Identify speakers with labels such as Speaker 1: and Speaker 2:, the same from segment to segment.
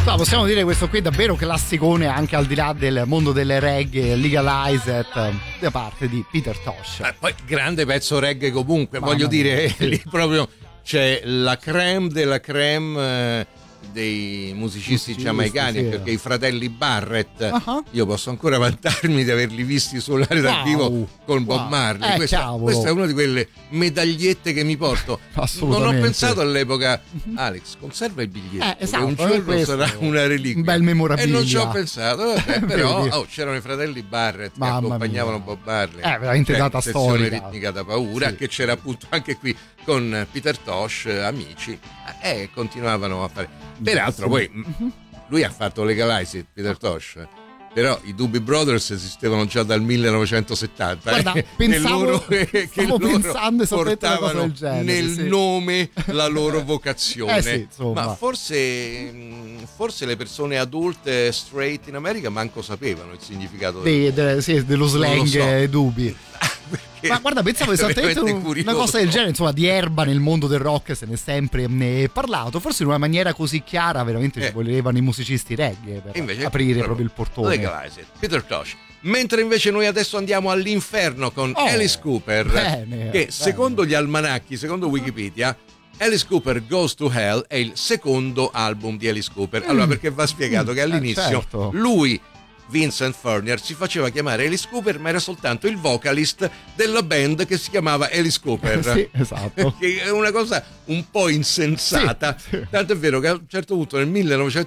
Speaker 1: No, possiamo dire questo qui è davvero classicone anche al di là del mondo delle reggae, Legalize It, da parte di Peter Tosh.
Speaker 2: Poi grande pezzo reggae comunque, voglio dire,
Speaker 1: sì.
Speaker 2: lì proprio c'è la crème della crème dei musicisti giamaicani,
Speaker 1: sì.
Speaker 2: perché i fratelli Barrett,
Speaker 1: Uh-huh.
Speaker 2: io posso ancora vantarmi di averli visti suonare dal vivo con Bob Marley. Questa è una di quelle medagliette che mi porto.
Speaker 1: Assolutamente.
Speaker 2: Non ho pensato all'epoca, Alex, conserva i biglietti,
Speaker 1: esatto,
Speaker 2: un giorno sarà una reliquia,
Speaker 1: un bel memorabilia,
Speaker 2: e non ci ho pensato, vabbè, però c'erano i fratelli Barrett che accompagnavano Bob Marley,
Speaker 1: veramente data
Speaker 2: sezione
Speaker 1: storica,
Speaker 2: ritmica da paura, che c'era appunto anche qui con Peter Tosh, amici, e continuavano a fare. Peraltro poi lui ha fatto Legalize It, Peter Tosh, però i Doobie Brothers esistevano già dal 1970.
Speaker 1: Guarda, pensavo, che pensando
Speaker 2: portavano nel nome la loro vocazione. Ma forse le persone adulte straight in America manco sapevano il significato
Speaker 1: dello slang Doobie. Ma guarda, pensavo esattamente una cosa del genere, insomma, di erba nel mondo del rock se ne è sempre parlato, forse in una maniera così chiara veramente ci volevano i musicisti reggae per invece, aprire proprio il portone.
Speaker 2: Legalize It, Peter Tosh. Mentre invece noi adesso andiamo all'inferno con Alice Cooper, che secondo gli almanacchi, secondo Wikipedia, Alice Cooper Goes to Hell è il secondo album di Alice Cooper. Allora, perché va spiegato che all'inizio lui, Vincent Furnier, si faceva chiamare Alice Cooper, ma era soltanto il vocalist della band che si chiamava Alice Cooper.
Speaker 1: Sì, esatto.
Speaker 2: Che è una cosa un po' insensata. Sì. Tanto è vero che a un certo punto nel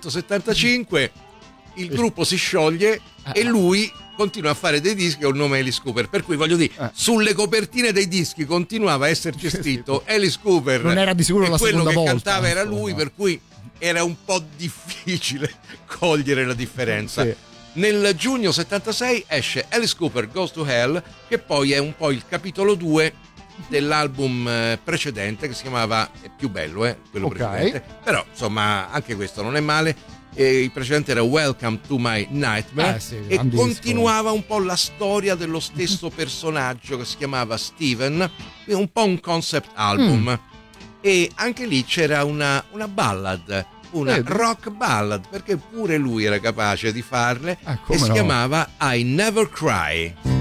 Speaker 2: 1975 il gruppo si scioglie e lui continua a fare dei dischi con il nome Alice Cooper, per cui voglio dire, sulle copertine dei dischi continuava a esserci scritto Alice Cooper.
Speaker 1: Non era di sicuro la seconda volta.
Speaker 2: Quello che cantava era lui, per cui era un po' difficile cogliere la differenza. Sì. Nel giugno 76 esce Alice Cooper Goes to Hell, che poi è un po' il capitolo 2 dell'album precedente, che si chiamava Più bello, quello precedente. Però insomma anche questo non è male. Il precedente era Welcome to My Nightmare, e continuava un po' la storia dello stesso personaggio che si chiamava Steven, un po' un concept album. E anche lì c'era una ballad, una rock ballad, perché pure lui era capace di farle, e si chiamava I Never Cry.